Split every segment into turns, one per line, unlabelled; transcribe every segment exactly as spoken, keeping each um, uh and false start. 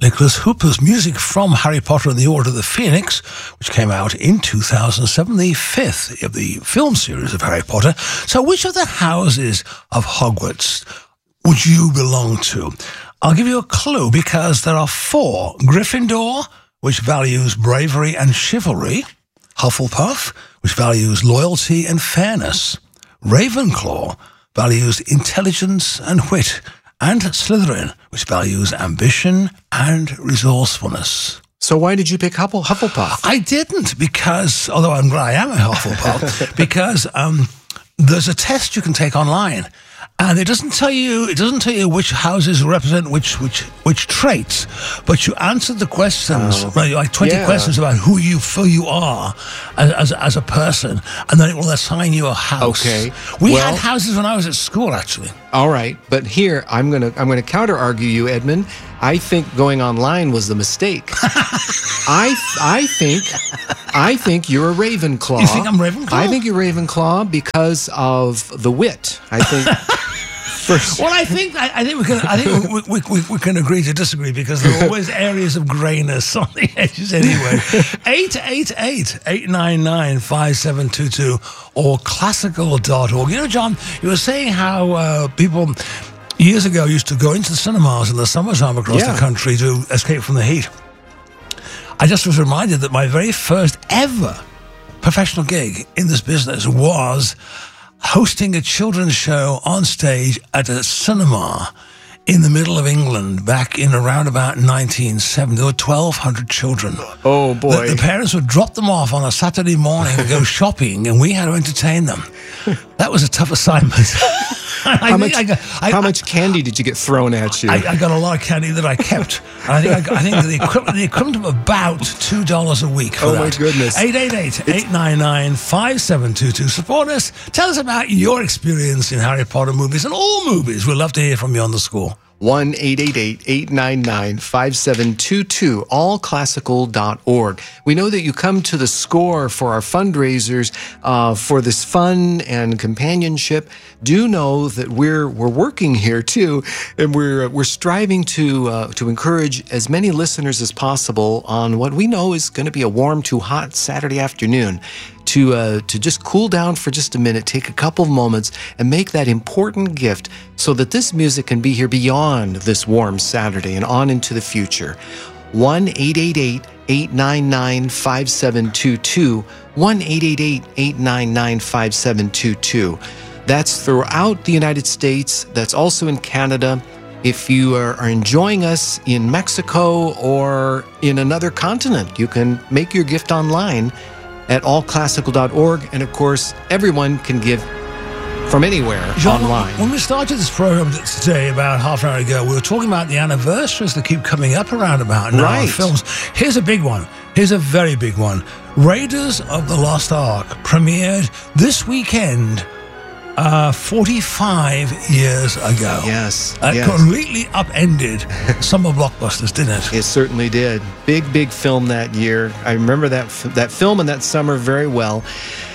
Nicholas Hooper's music from Harry Potter and the Order of the Phoenix, which came out in two thousand seven, the fifth of the film series of Harry Potter. So which of the houses of Hogwarts would you belong to? I'll give you a clue because there are four. Gryffindor, which values bravery and chivalry. Hufflepuff, which values loyalty and fairness. Ravenclaw values intelligence and wit. And Slytherin, which values ambition and resourcefulness.
So why did you pick Huffle- Hufflepuff?
I didn't because, although I'm glad I am a Hufflepuff, because um, there's a test you can take online. And it doesn't tell you. It doesn't tell you which houses represent which which which traits, but you answered the questions,
Oh,
right, like twenty
yeah.
questions about who you feel you are as, as as a person, and then it will assign you a house.
Okay.
We
Well-
had houses when I was at school, actually.
All right, but here I'm gonna I'm gonna counter argue you, Edmund. I think going online was the mistake. I I think I think you're a Ravenclaw.
You think I'm Ravenclaw?
I think you're Ravenclaw because of the wit. I think. First,
Well, I think I, I think we can I think we, we, we, we can agree to disagree because there are always areas of greyness on the edges anyway. eight eight eight, eight nine nine, five seven two two or classical dot org. You know, John, you were saying how uh, people years ago used to go into the cinemas in the summertime across
Yeah.
the country to escape from the heat. I just was reminded that my very first ever professional gig in this business was hosting a children's show on stage at a cinema in the middle of England back in around about nineteen seventy. There were twelve hundred children.
oh boy.
The, the parents would drop them off on a Saturday morning and go shopping, and we had to entertain them. That was a tough assignment. I
how
think
much
I got, I,
how much candy did you get thrown at you?
I, I got a lot of candy that I kept. And I think I, got, I think the equivalent, the equivalent of about two dollars a week for
Oh,
that.
my goodness.
eight eight eight, eight nine nine, five seven two two. Support us. Tell us about your experience in Harry Potter movies and all movies. We'd love to hear from you on the score.
one eight eight eight, eight nine nine, five seven two two, all classical dot org. We know that you come to the Score for our fundraisers uh, for this fun and companionship. Do know that we're we're working here too, and we're we're striving to uh, to encourage as many listeners as possible on what we know is going to be a warm to hot Saturday afternoon. To uh, to just cool down for just a minute, take a couple of moments, and make that important gift so that this music can be here beyond this warm Saturday and on into the future. one eight eight eight, eight nine nine, five seven two two, one eight eight eight, eight nine nine, five seven two two. That's throughout the United States. That's also in Canada. If you are, are enjoying us in Mexico or in another continent, you can make your gift online at all classical dot org, and of course, everyone can give from anywhere
Jean,
online.
When we started this program today, about half an hour ago, we were talking about the anniversaries that keep coming up around about now
Right.
in films. Here's a big one. Here's a very big one. Raiders of the Lost Ark premiered this weekend, uh, forty-five years ago.
Yes,
Uh,
yes.
completely upended summer blockbusters, didn't it?
It certainly did. Big, big film that year. I remember that f- that film and that summer very well.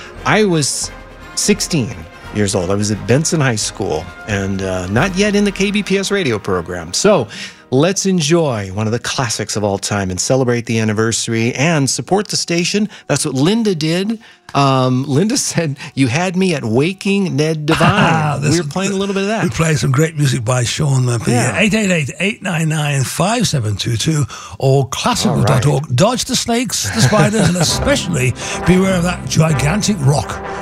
I was sixteen years old. I was at Benson High School and uh, not yet in the K B P S radio program. So let's enjoy one of the classics of all time and celebrate the anniversary and support the station. That's what Linda did. Um, Linda said, "You had me at Waking Ned Devine."
This-
we were playing a little bit of
We
that.
played some great music by Sean Murphy.
Yeah.
eight eight eight, eight nine nine, five seven two two or classical dot org. Dodge the snakes, the spiders, and especially beware of that gigantic rock